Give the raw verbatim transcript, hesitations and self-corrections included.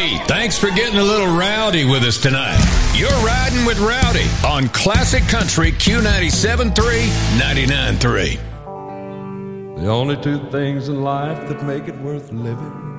Hey, thanks for getting a little rowdy with us tonight. You're riding with Rowdy on Classic Country Q ninety-seven point three, ninety-nine point three. The only two things in life that make it worth living